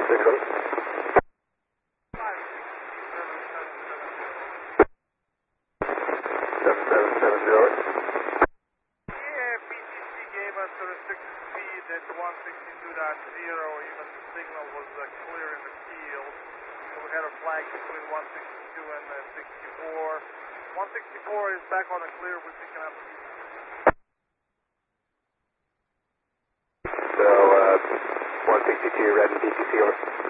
gave us a restricted speed at 162.0, even the signal was clear in the field. So we had a flag between 162 and 64. 164 is back on the clear, we're picking up speed. So, 162, red and DTC, over.